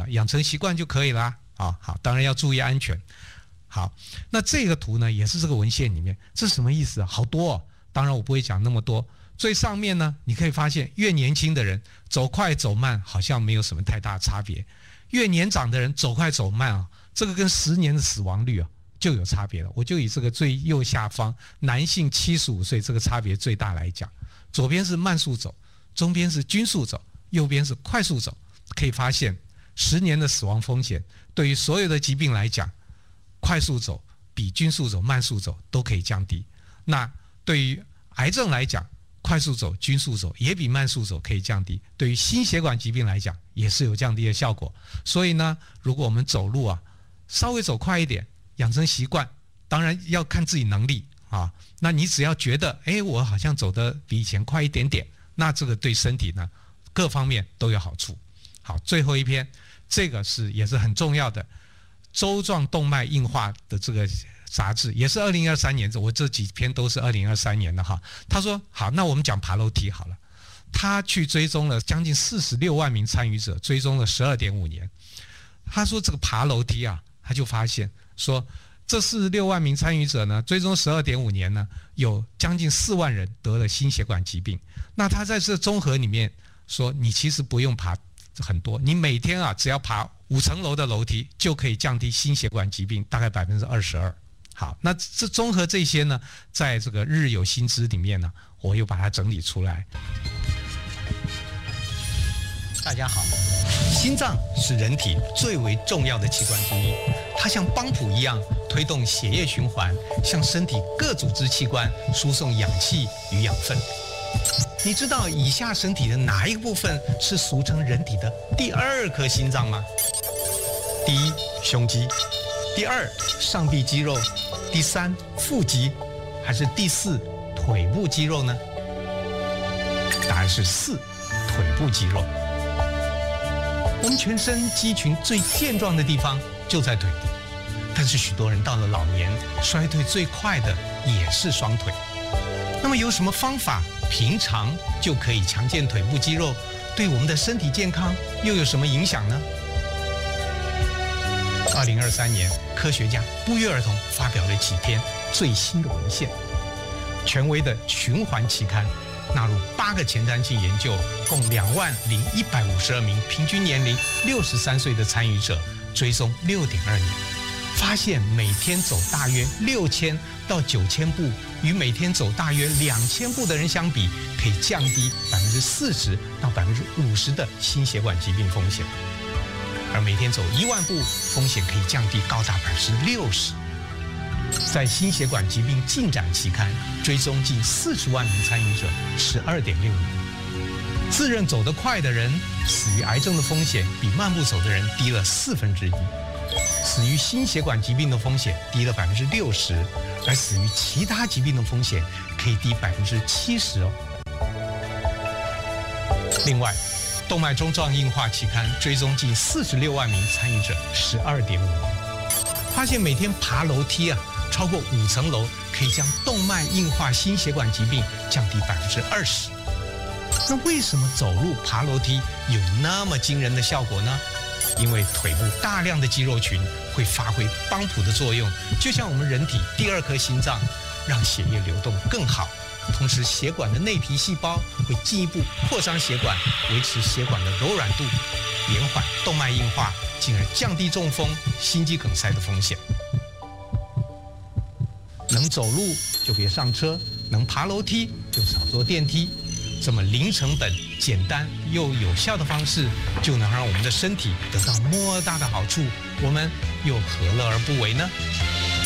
养成习惯就可以啦。好，当然要注意安全。好，那这个图呢，也是这个文献里面，这是什么意思啊？好多哦，当然我不会讲那么多。最上面呢，你可以发现，越年轻的人走快走慢好像没有什么太大差别，越年长的人走快走慢啊，这个跟10年的死亡率啊就有差别了。我就以这个最右下方男性75岁这个差别最大来讲，左边是慢速走，中边是均速走，右边是快速走，可以发现10年的死亡风险对于所有的疾病来讲，快速走比均速走、慢速走都可以降低。那对于癌症来讲，快速走、均速走也比慢速走可以降低。对于心血管疾病来讲，也是有降低的效果。所以呢，如果我们走路啊，稍微走快一点，养成习惯，当然要看自己能力啊。那你只要觉得，我好像走得比以前快一点点，那这个对身体呢，各方面都有好处。好，最后一篇，这个也是很重要的，周状动脉硬化的这个杂志，也是2023年，我这几篇都是2023年的哈。他说好，那我们讲爬楼梯好了。他去追踪了将近46万名参与者，追踪了12.5年。他说这个爬楼梯啊，他就发现说，这46万名参与者呢，追踪12.5年呢，有将近4万人得了心血管疾病。那他在这综合里面说，你其实不用爬很多，你每天啊只要爬5层楼的楼梯，就可以降低心血管疾病大概22%。好，那这综合这些呢，在这个日有新知里面呢，我又把它整理出来。大家好，心脏是人体最为重要的器官之一，它像帮浦一样推动血液循环，向身体各组织器官输送氧气与养分。你知道以下身体的哪一个部分是俗称人体的第2颗心脏吗？第1，胸肌；第2，上臂肌肉；第3，腹肌；还是第4，腿部肌肉呢？答案是4，腿部肌肉。我们全身肌群最健壮的地方就在腿部，但是许多人到了老年，衰退最快的也是双腿。那么有什么方法平常就可以强健腿部肌肉，对我们的身体健康又有什么影响呢？2023年，科学家不约而同发表了几篇最新的文献。权威的循环期刊纳入8个前瞻性研究，共20152名，平均年龄63岁的参与者，追踪6.2年，发现每天走大约6000到9000步，与每天走大约2000步的人相比，可以降低40%到50%的心血管疾病风险。而每天走1万步，风险可以降低高达60%。在心血管疾病进展期刊追踪近40万名参与者，12.6年。自认走得快的人，死于癌症的风险比慢步走的人低了1/4，死于心血管疾病的风险低了60%，而死于其他疾病的风险可以低70%哦。另外，动脉粥状硬化期刊追踪近46万名参与者，12.5年，发现每天爬楼梯啊，超过5层楼，可以将动脉硬化心血管疾病降低20%。那为什么走路爬楼梯有那么惊人的效果呢？因为腿部大量的肌肉群会发挥帮浦的作用，就像我们人体第2颗心脏，让血液流动更好。同时，血管的内皮细胞会进一步扩张血管，维持血管的柔软度，延缓动脉硬化，进而降低中风、心肌梗塞的风险。能走路就别上车，能爬楼梯就少坐电梯。这么零成本、简单又有效的方式，就能让我们的身体得到莫大的好处，我们又何乐而不为呢？